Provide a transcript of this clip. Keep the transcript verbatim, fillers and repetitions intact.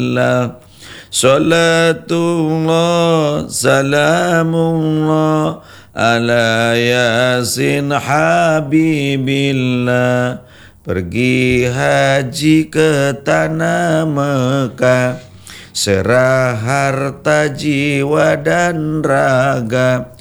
La Salatullah salamullah ala yasin habibillah. Pergi haji ke tanah Mekah, serah harta jiwa dan raga.